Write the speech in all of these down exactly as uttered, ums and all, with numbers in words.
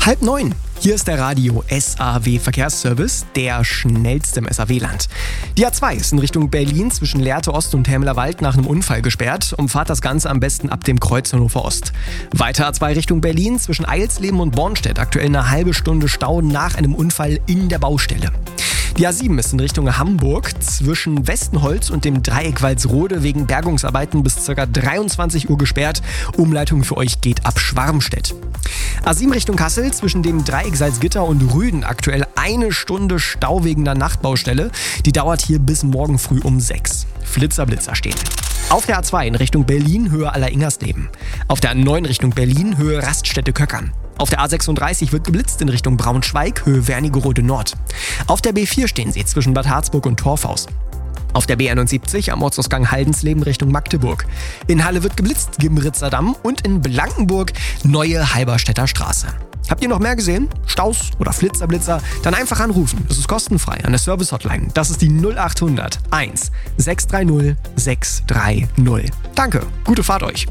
Halb neun. Hier ist der Radio S A W Verkehrsservice, der schnellste im S A W-Land. Die A zwei ist in Richtung Berlin zwischen Lehrte Ost und Helmlerwald nach einem Unfall gesperrt. Umfahrt das Ganze am besten ab dem Kreuz Hannover Ost. Weiter A zwei Richtung Berlin zwischen Eilsleben und Bornstedt. Aktuell eine halbe Stunde Stau nach einem Unfall in der Baustelle. Die A sieben ist in Richtung Hamburg zwischen Westenholz und dem Dreieck Walsrode wegen Bergungsarbeiten bis ca. dreiundzwanzig Uhr gesperrt. Umleitung für euch geht ab Schwarmstedt. A sieben Richtung Kassel zwischen dem Dreieck Salzgitter und Rüden aktuell eine Stunde Stau wegen der Nachtbaustelle. Die dauert hier bis morgen früh um sechs. Flitzer, Blitzer stehen. Auf der A zwei in Richtung Berlin Höhe Alleringers-Leben. Auf der A neun Richtung Berlin Höhe Raststätte-Köckern. Auf der A sechsunddreißig wird geblitzt in Richtung Braunschweig, Höhe Wernigerode Nord. Auf der B vier stehen sie zwischen Bad Harzburg und Torfhaus. Auf der B einundsiebzig am Ortsausgang Haldensleben Richtung Magdeburg. In Halle wird geblitzt, Gimritzer Damm und in Blankenburg Neue Halberstädter Straße. Habt ihr noch mehr gesehen? Staus oder Flitzerblitzer? Dann einfach anrufen. Das ist kostenfrei an der Service-Hotline. Das ist die null acht hundert eins sechs drei null sechs drei null. Danke, gute Fahrt euch.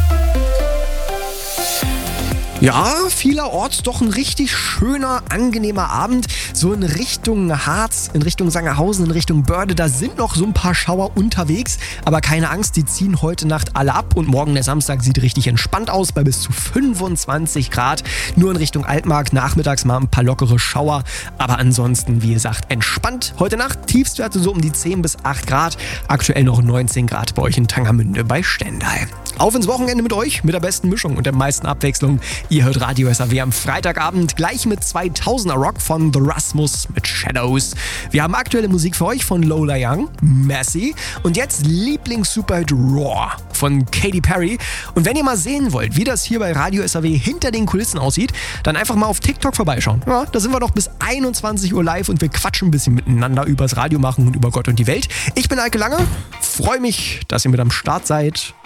Ja, vielerorts doch ein richtig schöner, angenehmer Abend. So in Richtung Harz, in Richtung Sangerhausen, in Richtung Börde, da sind noch so ein paar Schauer unterwegs. Aber keine Angst, die ziehen heute Nacht alle ab und morgen der Samstag sieht richtig entspannt aus bei bis zu fünfundzwanzig Grad. Nur in Richtung Altmark nachmittags mal ein paar lockere Schauer. Aber ansonsten, wie gesagt, entspannt. Heute Nacht Tiefstwerte so um die zehn bis acht Grad. Aktuell noch neunzehn Grad bei euch in Tangermünde bei Stendal. Auf ins Wochenende mit euch, mit der besten Mischung und der meisten Abwechslung. Ihr hört Radio S A W am Freitagabend gleich mit zweitausender Rock von The Rasmus mit Shadows. Wir haben aktuelle Musik für euch von Lola Young, Massey und jetzt Lieblings-Superhit Raw von Katy Perry. Und wenn ihr mal sehen wollt, wie das hier bei Radio S A W hinter den Kulissen aussieht, dann einfach mal auf TikTok vorbeischauen. Ja, da sind wir noch bis einundzwanzig Uhr live und wir quatschen ein bisschen miteinander übers Radio machen und über Gott und die Welt. Ich bin Eike Lange, freue mich, dass ihr mit am Start seid.